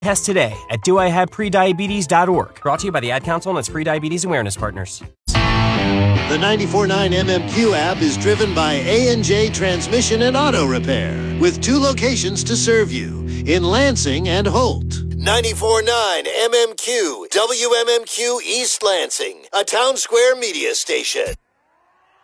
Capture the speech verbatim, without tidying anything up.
Test today at do I have prediabetes dot org. Brought to you by the Ad Council and its Prediabetes Awareness Partners. The ninety-four point nine M M Q app is driven by A and J Transmission and Auto Repair, with two locations to serve you, in Lansing and Holt. ninety-four point nine M M Q, W M M Q East Lansing, a Town Square media station.